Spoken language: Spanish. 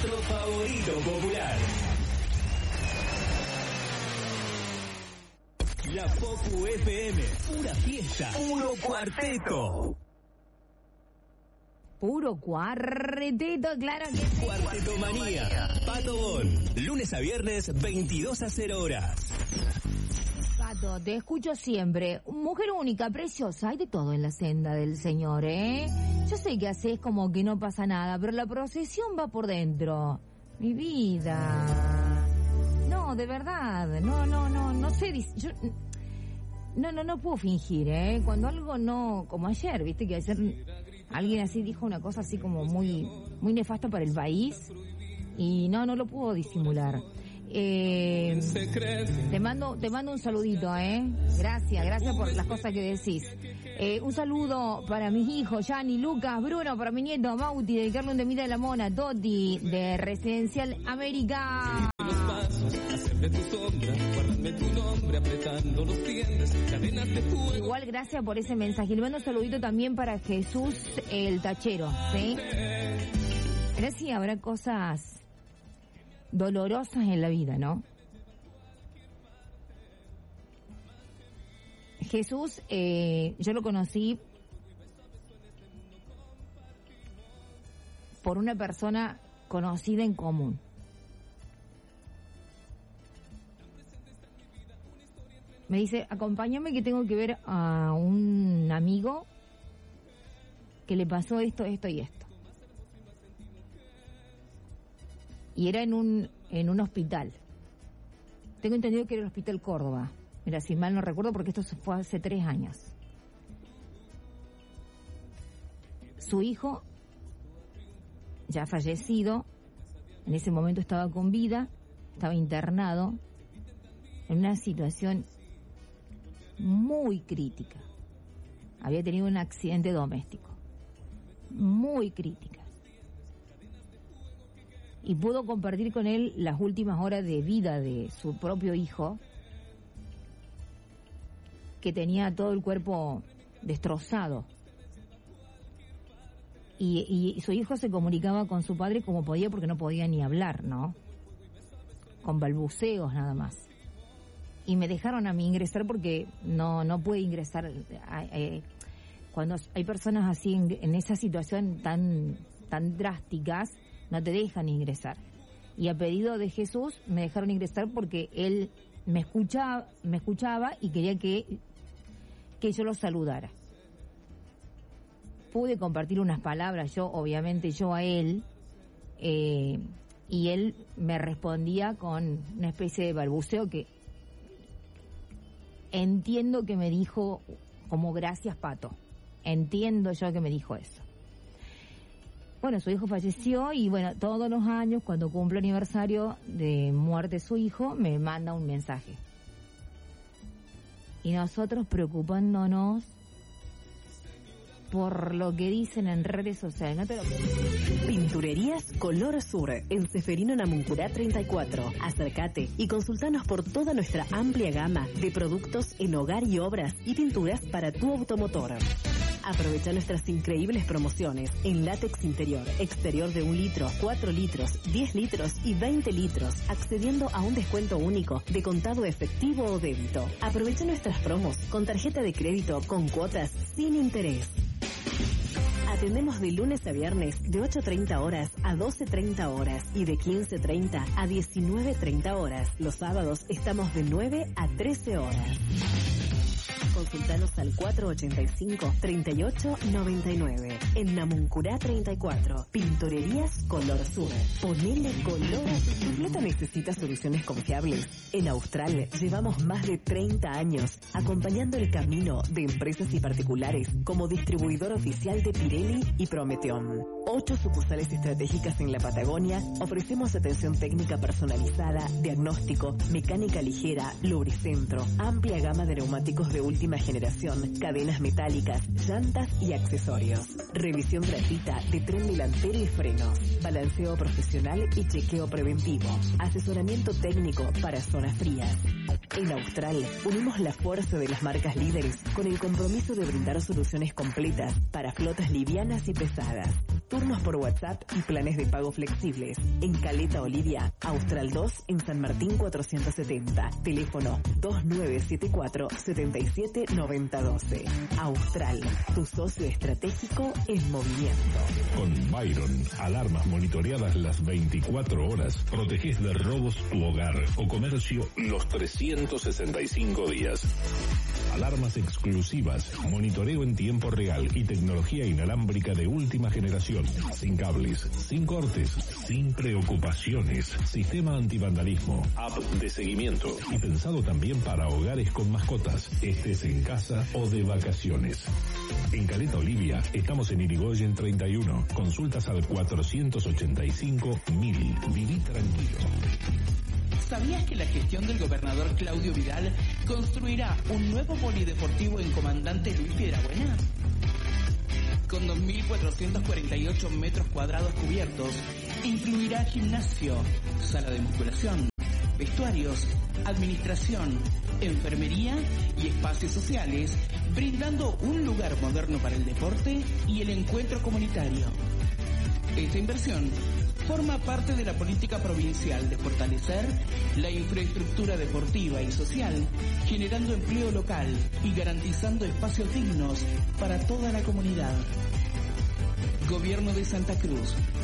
nuestro favorito popular. La Popu FM, pura fiesta, puro cuarteto. Puro cuarteto, claro que sí. Cuarteto Manía, Pato Bon, lunes a viernes, 22 a 0 horas. Pato, te escucho siempre. Mujer única, preciosa, hay de todo en la senda del Señor, ¿eh? Yo sé que haces como que no pasa nada, pero la procesión va por dentro. Mi vida. No, de verdad, no sé, yo... No puedo fingir, ¿eh? Cuando algo no... Como ayer, ¿viste? Que ayer alguien así dijo una cosa así como muy nefasta para el país. Y no lo puedo disimular. Te mando un saludito, ¿eh? Gracias por las cosas que decís. Un saludo para mis hijos, Yanni, Lucas, Bruno, para mi nieto, Bauti, de Carlos de Mira de la Mona, Toti, de Residencial América. Igual gracias por ese mensaje. Le mando un saludito también para Jesús el Tachero, ¿sí? Pero sí, habrá cosas dolorosas en la vida, ¿no? Jesús, yo lo conocí por una persona conocida en común. Me dice, acompáñame que tengo que ver a un amigo que le pasó esto y esto. Y era en un hospital. Tengo entendido que era el Hospital Córdoba. Mira, si mal no recuerdo, porque esto fue hace 3 años. Su hijo, ya fallecido, en ese momento estaba con vida, estaba internado, en una situación muy crítica. Había tenido un accidente doméstico. Muy crítica. Y pudo compartir con él las últimas horas de vida de su propio hijo, que tenía todo el cuerpo destrozado. Y su hijo se comunicaba con su padre como podía, porque no podía ni hablar, ¿no? Con balbuceos nada más. Y me dejaron a mí ingresar porque no puede ingresar. Cuando hay personas así en esa situación tan drásticas, no te dejan ingresar. Y a pedido de Jesús me dejaron ingresar porque él me escuchaba y quería que yo lo saludara. Pude compartir unas palabras, yo a él, y él me respondía con una especie de balbuceo que entiendo que me dijo como gracias, Pato. Entiendo yo que me dijo eso. Bueno, su hijo falleció y bueno, todos los años cuando cumple el aniversario de muerte de su hijo, me manda un mensaje. Y nosotros preocupándonos por lo que dicen en redes sociales. No te lo puedo. Pinturerías Color Sur, en Ceferino Namuncurá 34. Acércate y consultanos por toda nuestra amplia gama de productos en hogar y obras y pinturas para tu automotor. Aprovecha nuestras increíbles promociones en látex interior, exterior de 1 litro, 4 litros, 10 litros y 20 litros, accediendo a un descuento único de contado efectivo o débito. Aprovecha nuestras promos con tarjeta de crédito con cuotas sin interés. Atendemos de lunes a viernes de 8:30 horas a 12:30 horas y de 15:30 a 19:30 horas. Los sábados estamos de 9 a 13 horas. Consultanos al 485-3899. En Namuncurá 34. Pinturerías Color Sur. Ponele color a tu flota. ¿Necesita soluciones confiables? En Austral llevamos más de 30 años acompañando el camino de empresas y particulares como distribuidor oficial de Pirelli y Prometeon. 8 sucursales estratégicas en la Patagonia. Ofrecemos atención técnica personalizada, diagnóstico, mecánica ligera, lubricentro, amplia gama de neumáticos de última generación, cadenas metálicas, llantas y accesorios. Revisión gratuita de tren delantero y frenos, balanceo profesional y chequeo preventivo, asesoramiento técnico para zonas frías. En Austral unimos la fuerza de las marcas líderes con el compromiso de brindar soluciones completas para flotas livianas y pesadas. turnos por WhatsApp y planes de pago flexibles. En Caleta Olivia, Austral 2 en San Martín 470. Teléfono 2974-779012. Austral, tu socio estratégico en movimiento. Con Byron, alarmas monitoreadas las 24 horas. Protegés de robos tu hogar o comercio los 365 días. Alarmas exclusivas, monitoreo en tiempo real y tecnología inalámbrica de última generación. Sin cables, sin cortes, sin preocupaciones. Sistema antivandalismo, app de seguimiento y pensado también para hogares con mascotas, estés en casa o de vacaciones. En Caleta Olivia estamos en Irigoyen 31. Consultas al 485.000. Viví tranquilo. ¿Sabías que la gestión del gobernador Claudio Vidal construirá un nuevo polideportivo en Comandante Luis Piedrabuena? Con 2.448 metros cuadrados cubiertos, incluirá gimnasio, sala de musculación, vestuarios, administración, enfermería y espacios sociales, brindando un lugar moderno para el deporte y el encuentro comunitario. Esta inversión forma parte de la política provincial de fortalecer la infraestructura deportiva y social, generando empleo local y garantizando espacios dignos para toda la comunidad. Gobierno de Santa Cruz,